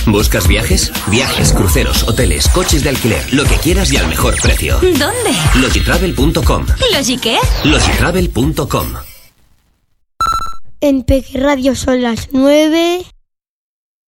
¿Buscas viajes? Viajes, cruceros, hoteles, coches de alquiler, lo que quieras y al mejor precio. ¿Dónde? Logitravel.com. ¿Logi qué? Logitravel.com. En Peque Radio son las 9.